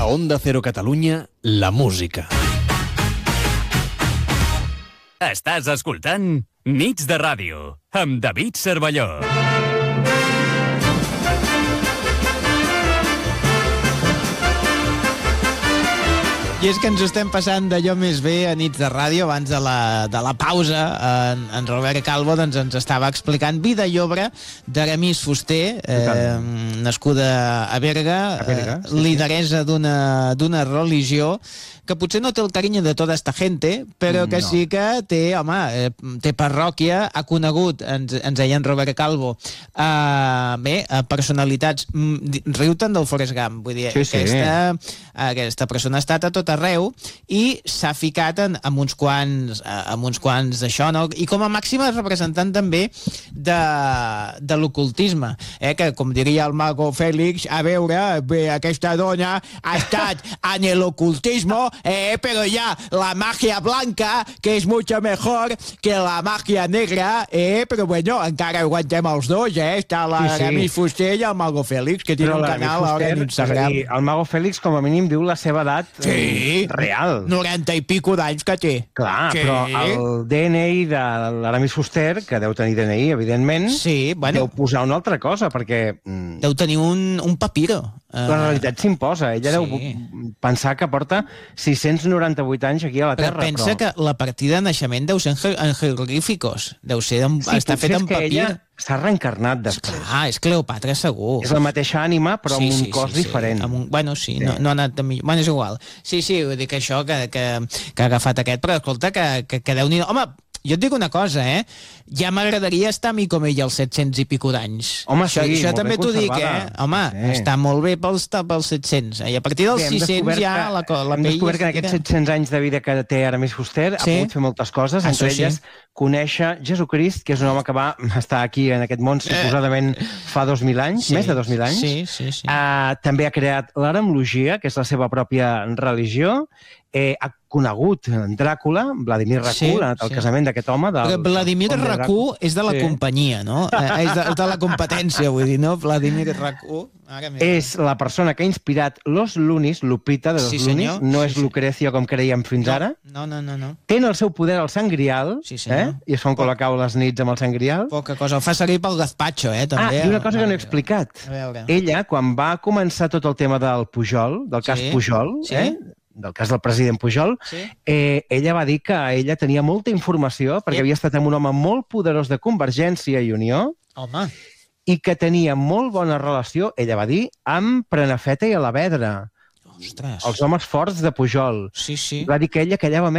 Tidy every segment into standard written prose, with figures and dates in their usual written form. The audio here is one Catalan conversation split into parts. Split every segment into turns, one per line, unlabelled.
A Onda Cero Catalunya, la música.
Estàs escoltant Nits de Ràdio, amb David Cervelló.
I és que ens estem passant d'allò més bé a Nits de Ràdio. Abans de la pausa, en Robert Calvo doncs, ens estava explicant vida i obra d'Aramis Fuster, nascuda a Berga, lideresa d'una religió que potser no té el carinyo de tota esta gente, però que sí que té, home, té parròquia, ha conegut, ens deia en Robert Calvo, personalitats, riu-te'n del Forrest Gump, vull dir, aquesta persona ha estat a tot arreu i s'ha ficat amb uns quants d'això, no? I com a màxima representant també de l'ocultisme, que com diria el mago Félix, a veure, aquesta dona ha estat en l'ocultismo, pero ya la magia blanca, que es mucho mejor que la magia negra, pero bueno, encara aguantem els dos, està l'Aramis Fuster i el mago Félix, que tiene un canal ara en Instagram.
El mago Félix, com a mínim, diu la seva edat real.
90 i pico d'anys que té.
Clar, però el DNI de l'Aramis Fuster, que deu tenir DNI, evidentment, deu posar una altra cosa, perquè...
Deu tenir un papiro.
La realitat s'imposa. Ella deu pensar que porta 698 anys aquí a la Terra.
Però pensa que la partida de naixement deu ser en jeroglíficos. Deu ser... Està fet en papir.
Ella s'ha reencarnat després.
És Cleopatra, segur.
És la mateixa ànima, però amb un cos diferent.
Bueno, sí, no ha anat... Bueno, és igual. Sí, vull dir que això, que ha agafat aquest, però escolta, que Déu-n'hi-do. Home, jo et dic una cosa, ja m'agradaria estar a mi com ell als 700 i pico d'anys.
Home, sí,
això
molt
també
ben
t'ho dic,
conservada.
Home, està molt bé pels 700. I a partir dels 600 ja la pell...
Hem descobert que en aquests 700 anys de vida que té Aramis Fuster ha pogut fer moltes coses, entre elles conèixer Jesucrist, que és un home que va estar aquí en aquest món suposadament fa 2.000 anys, més de 2.000 anys.
Sí.
També ha creat l'Aramlogia, que és la seva pròpia religió. Ha conegut Dràcula, Vladimir Racú, ha anat al casament d'aquest home.
Vladimir Racú és de la companyia, no? És de la competència, vull dir, no? Vladimir Racú...
És la persona que ha inspirat Los Lunis, Lupita de Los Lunis, no és Lucrecia com creiem fins ara.
No.
Tenen el seu poder al Sant Grial, i es fan col·locar les nits amb el Sant Grial.
Poca cosa, el fa servir pel gazpacho, també.
I una cosa que no he explicat. Ella, quan va començar tot el tema del Pujol, del cas Pujol, del cas del president Pujol, ella va dir que ella tenia molta informació perquè havia estat amb un home molt poderós de Convergència i Unió i que tenia molt bona relació, ella va dir, amb Prenafeta i Alavedra. Els homes forts de Pujol. Va dir que ella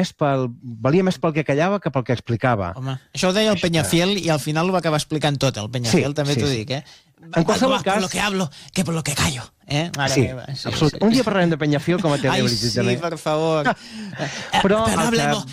valia més pel que callava que pel que explicava.
Això ho deia el Peñafiel i al final ho va acabar explicant tot, el Peñafiel, també t'ho dic,
En qualsevol cas...
Por lo que hablo, que por lo que callo.
Absolut. Un dia parlarem de Peñafiel com a televisió.
Sí, per favor.
Però